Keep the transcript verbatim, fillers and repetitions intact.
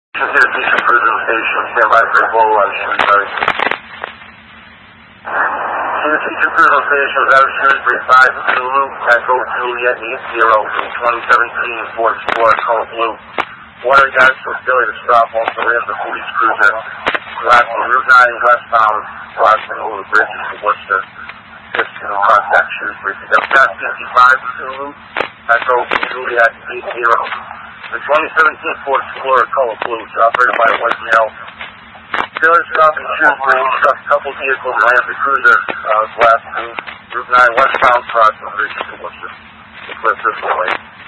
Here, Decent Cruiser Station, stand by for Bull on Shrewsbury. Here, Decent Cruiser Station, out of Shrewsbury, five Zulu, Echo Juliet, eight zero, twenty seventeen Ford Explorer, color blue. Water guys for failure to stop, also ran the police cruiser. Crossing Route nine westbound, crossing over the bridges to Worcester. Just to contact Shrewsbury. Delta fifty-five Zulu, Echo Juliet, eight zero. The twenty seventeen Ford Explorer, color blue, is operated by a white male. Failure to stop in Shrewsbury, struck a couple vehicles and ran the cruiser, uh, last to Route nine westbound, crossing the bridges to Worcester. The cliff this way.